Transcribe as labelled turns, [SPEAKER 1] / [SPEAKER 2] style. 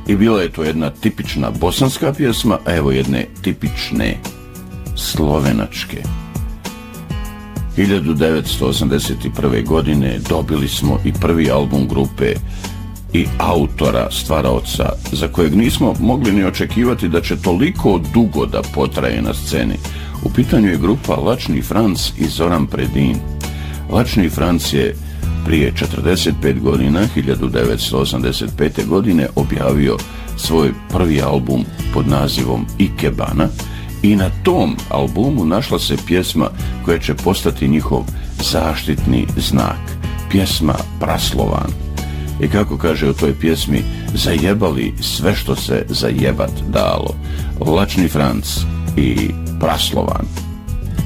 [SPEAKER 1] I bila je to jedna tipična bosanska pjesma, a evo jedne tipične slovenačke. 1981. godine dobili smo i prvi album grupe i autora, stvaraoca, za kojeg nismo mogli ni očekivati da će toliko dugo da potraje na sceni. U pitanju je grupa Lačni Franc i Zoran Predin. Lačni Franc je prije 45 godina, 1985. godine, objavio svoj prvi album pod nazivom Ikebana i na tom albumu našla se pjesma koja će postati njihov zaštitni znak, pjesma Praslovan. I kako kaže u toj pjesmi, zajebali sve što se zajebat dalo. Lačni Franc i Praslovan.